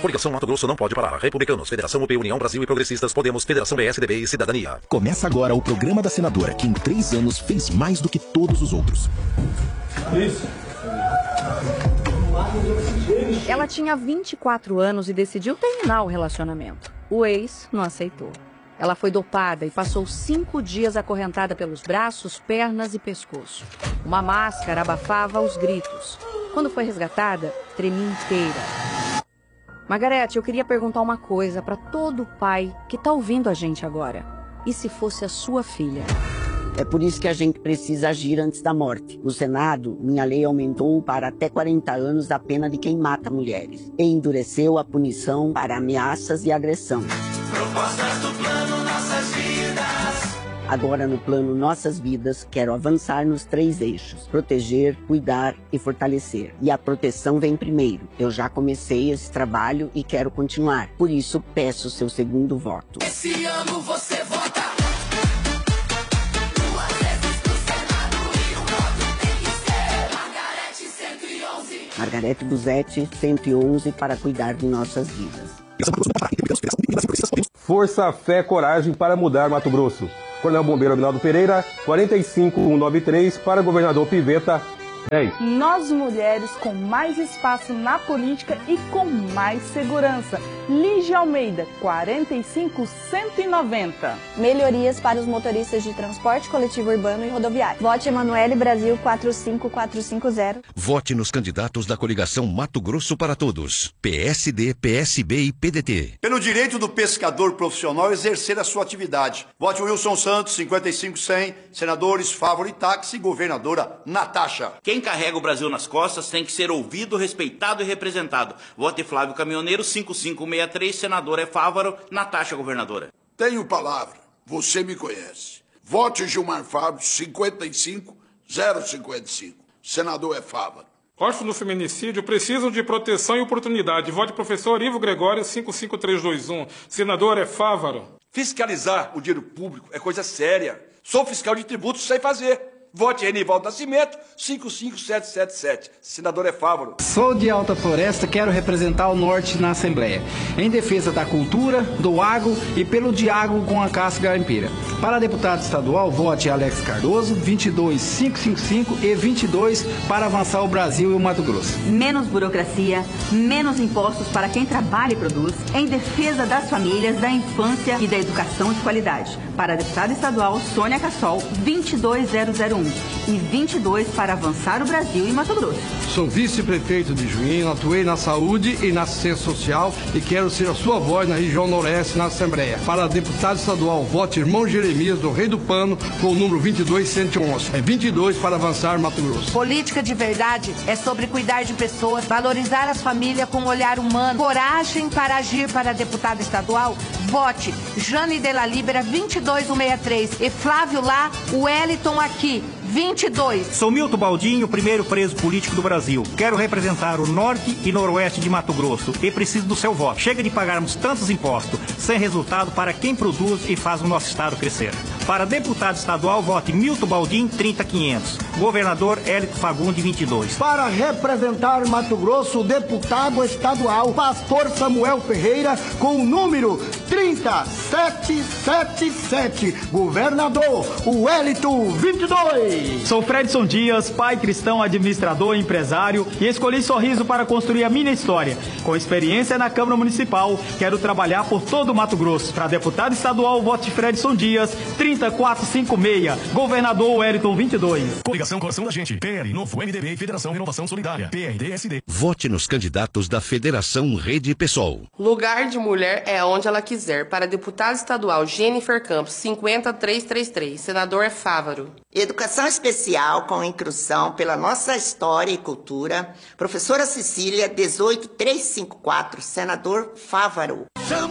Coligação Mato Grosso não pode parar. Republicanos, Federação UP, União Brasil e Progressistas, Podemos, Federação PSDB e Cidadania. Começa agora o programa da senadora, que em 3 anos fez mais do que todos os outros. Isso. Ela tinha 24 anos e decidiu terminar o relacionamento. O ex não aceitou. Ela foi dopada e passou 5 dias acorrentada pelos braços, pernas e pescoço. Uma máscara abafava os gritos. Quando foi resgatada, tremia inteira. Margarete, eu queria perguntar uma coisa para todo pai que está ouvindo a gente agora. E se fosse a sua filha? É por isso que a gente precisa agir antes da morte. No Senado, minha lei aumentou para até 40 anos a pena de quem mata mulheres e endureceu a punição para ameaças e agressão. Propostas do Plano Nossas Vidas. Agora, no Plano Nossas Vidas, quero avançar nos 3 eixos: proteger, cuidar e fortalecer. E a proteção vem primeiro. Eu já comecei esse trabalho e quero continuar. Por isso, peço seu segundo voto. Esse ano você vota. Margarete Busetti, 111, para cuidar de nossas vidas. Força, fé, coragem para mudar Mato Grosso. Coronel Bombeiro Aguinaldo Pereira, 45193, para governador Piveta, 10. Nós mulheres com mais espaço na política e com mais segurança. Lígia Almeida, 45190. Melhorias para os motoristas de transporte coletivo urbano e rodoviário. Vote Emanuele Brasil 45450. Vote nos candidatos da coligação Mato Grosso para Todos. PSD, PSB e PDT. Pelo direito do pescador profissional exercer a sua atividade. Vote Wilson Santos, 55100, senadores Fávaro e Táxi, governadora Natasha. Quem carrega o Brasil nas costas tem que ser ouvido, respeitado e representado. Vote Flávio Caminhoneiro, 5563, senador é Fávaro, Natasha, governadora. Tenho palavra, você me conhece. Vote Gilmar Fábio, 55055, senador é Fávaro. Órfãos do feminicídio precisam de proteção e oportunidade. Vote professor Ivo Gregório, 55321, senador é Fávaro. Fiscalizar o dinheiro público é coisa séria. Sou fiscal de tributos, sei fazer. Vote Renivaldo Nascimento, 55777. Senador é Fávaro. Sou de Alta Floresta, quero representar o Norte na Assembleia. Em defesa da cultura, do agro e pelo diálogo com a Caça Garimpeira. Para deputado estadual, vote Alex Cardoso, 22555 e 22 para avançar o Brasil e o Mato Grosso. Menos burocracia, menos impostos para quem trabalha e produz. Em defesa das famílias, da infância e da educação de qualidade. Para deputado estadual, Sônia Cassol, 22001. E 22 para avançar o Brasil e Mato Grosso. Sou vice-prefeito de Juína, atuei na saúde e na assistência social e quero ser a sua voz na região noroeste na Assembleia. Para deputado estadual, vote irmão Jeremias do Rei do Pano com o número 22111. É 22 para avançar Mato Grosso. Política de verdade é sobre cuidar de pessoas, valorizar as famílias com um olhar humano, coragem para agir. Para deputado estadual, vote Jane Della Libera 22163 e Flávio lá, Wellington aqui. 22. Sou Milton Baldinho, primeiro preso político do Brasil. Quero representar o norte e noroeste de Mato Grosso e preciso do seu voto. Chega de pagarmos tantos impostos, sem resultado para quem produz e faz o nosso estado crescer. Para deputado estadual, vote Milton Baldinho, 30500. Governador Hélito Fagundes, 22. Para representar Mato Grosso, deputado estadual, Pastor Samuel Ferreira, com o número 30777. Governador Wellington, 22. Sou Fredson Dias, pai cristão, administrador, empresário e escolhi Sorriso para construir a minha história. Com experiência na Câmara Municipal, quero trabalhar por todo o Mato Grosso. Para deputado estadual, vote Fredson Dias, 30456. Governador Wellington, 22. Coligação Coração da Gente, PL, Novo, MDB e Federação Renovação Solidária, PRD-SD. Vote nos candidatos da Federação Rede PSOL. Lugar de mulher é onde ela quiser. Para deputado estadual, Jennifer Campos, 50333. Senador é Fávaro. Educação especial com inclusão pela nossa história e cultura. Professora Cecília, 18354, senador Fávaro.